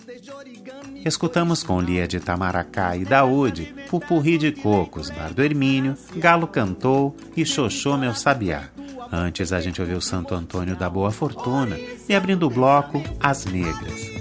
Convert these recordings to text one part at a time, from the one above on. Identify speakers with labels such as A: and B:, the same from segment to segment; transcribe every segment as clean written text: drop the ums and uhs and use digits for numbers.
A: Escutamos com Lia de Itamaracá e Daúde, Pupurri de Cocos, Bar do Hermínio, Galo Cantou e Xoxô Meu Sabiá. Antes a gente ouviu Santo Antônio da Boa Fortuna e, abrindo o bloco, As Negras.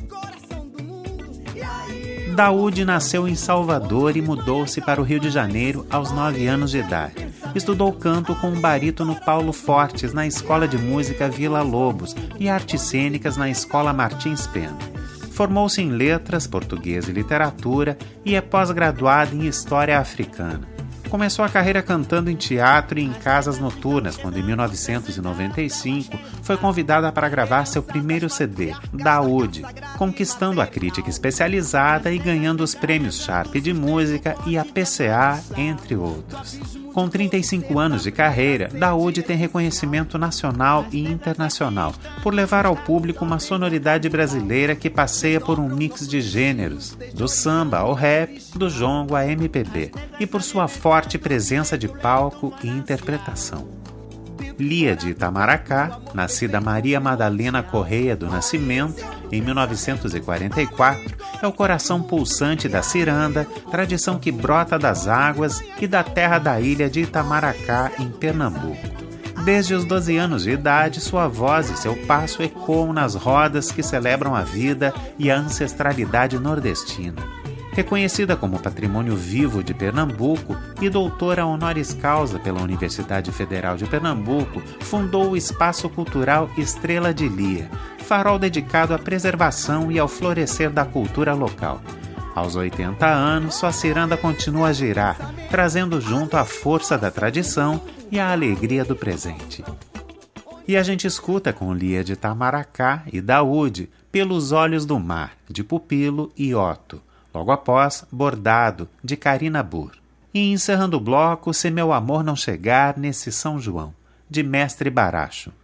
A: Daúde nasceu em Salvador e mudou-se para o Rio de Janeiro aos 9 anos de idade. Estudou canto com o barítono Paulo Fortes na Escola de Música Vila Lobos e artes cênicas na Escola Martins Pena. Formou-se em letras, português e literatura e é pós-graduado em História Africana. Começou a carreira cantando em teatro e em casas noturnas, quando em 1995 foi convidada para gravar seu primeiro CD, Daúde, conquistando a crítica especializada e ganhando os prêmios Sharp de Música e a PCA, entre outros. Com 35 anos de carreira, Daúde tem reconhecimento nacional e internacional por levar ao público uma sonoridade brasileira que passeia por um mix de gêneros, do samba ao rap, do jongo à MPB, e por sua forte presença de palco e interpretação. Lia de Itamaracá, nascida Maria Madalena Correia do Nascimento, em 1944, é o coração pulsante da ciranda, tradição que brota das águas e da terra da ilha de Itamaracá, em Pernambuco. Desde os 12 anos de idade, sua voz e seu passo ecoam nas rodas que celebram a vida e a ancestralidade nordestina. Reconhecida como Patrimônio Vivo de Pernambuco e doutora honoris causa pela Universidade Federal de Pernambuco, fundou o Espaço Cultural Estrela de Lia, farol dedicado à preservação e ao florescer da cultura local. Aos 80 anos, sua ciranda continua a girar, trazendo junto a força da tradição e a alegria do presente. E a gente escuta com Lia de Itamaracá e Daúde, Pelos Olhos do Mar, de Pupilo e Otto. Logo após, Bordado, de Karina Burr. E encerrando o bloco, Se Meu Amor Não Chegar nesse São João, de Mestre Baracho.